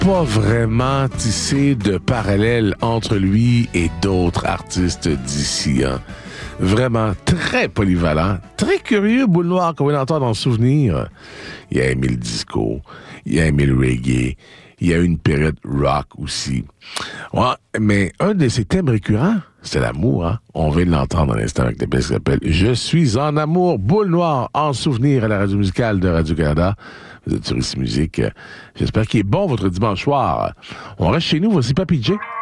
pas vraiment tissé de parallèles entre lui et d'autres artistes d'ici. Hein. Vraiment très polyvalent, très curieux, Boule Noire, qu'on va entendre dans le souvenir. Il a aimé le disco, il a aimé le reggae, il y a eu une période rock aussi. Ouais, mais un de ses thèmes récurrents, c'est l'amour. Hein? On vient de l'entendre à l'instant avec la pièce qui s'appelle « Je suis en amour », Boule Noire, en souvenir à la radio musicale de Radio-Canada. Vous êtes sur Ici Musique. J'espère qu'il est bon votre dimanche soir. On reste chez nous, voici Papy J.